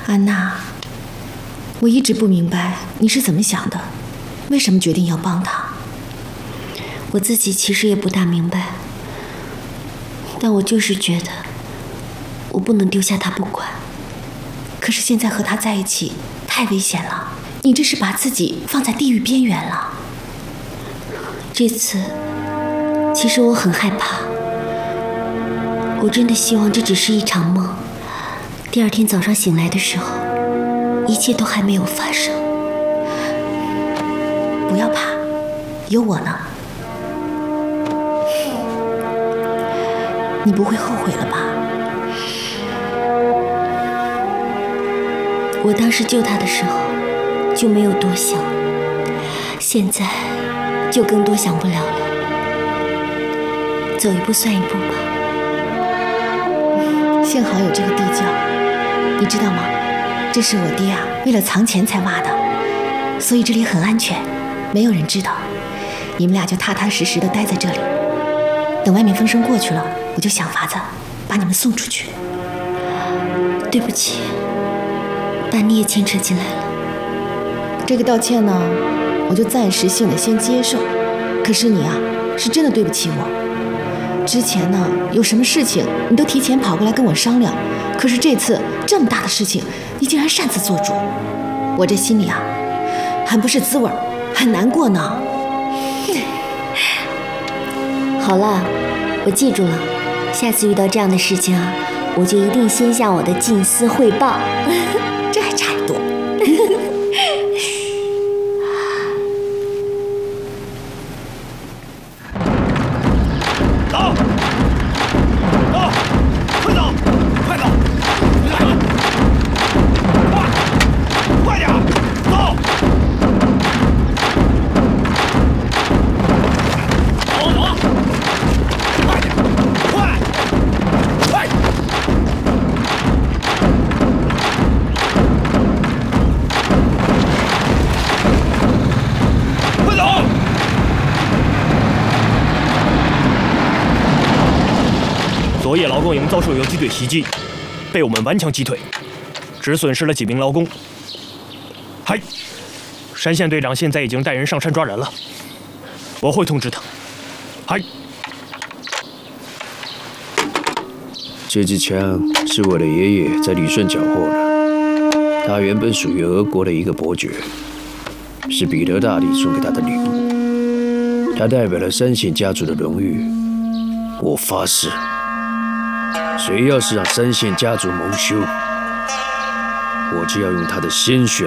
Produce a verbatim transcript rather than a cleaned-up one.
安娜，我一直不明白你是怎么想的，为什么决定要帮他？ 我自己其实也不大明白，但我就是觉得我不能丢下他不管。 可是现在和他在一起太危险了，你这是把自己放在地狱边缘了。 这次其实我很害怕，我真的希望这只是一场梦，第二天早上醒来的时候，一切都还没有发生。 不要怕，有我呢。你不会后悔了吧？ 我当时救他的时候就没有多想，现在就更多想不了了。走一步算一步吧。 幸好有这个地窖，你知道吗？这是我爹啊，为了藏钱才挖的，所以这里很安全，没有人知道。你们俩就踏踏实实的待在这里，等外面风声过去了，我就想法子把你们送出去。 对不起，把你也牵扯进来了。 这个道歉呢，我就暂时性的先接受。可是你啊，是真的对不起我。之前呢，有什么事情你都提前跑过来跟我商量，可是这次这么大的事情，你竟然擅自做主，我这心里啊，很不是滋味，很难过呢。 好了，我记住了，下次遇到这样的事情啊，我就一定先向我的近司汇报。 这还差不多。 走，走，快走，快走，来，快，快点，走，走走，快点，快，快。快走！昨夜劳工营遭受游击队袭击，被我们顽强击退，只损失了几名劳工。嗨，山县队长现在已经带人上山抓人了，我会通知他。嗨， 这支枪是我的爷爷在旅顺缴获的，它原本属于俄国的一个伯爵，是彼得大帝送给他的礼物，它代表了山县家族的荣誉。我发誓，谁要是让山县家族蒙羞，我就要用他的鲜血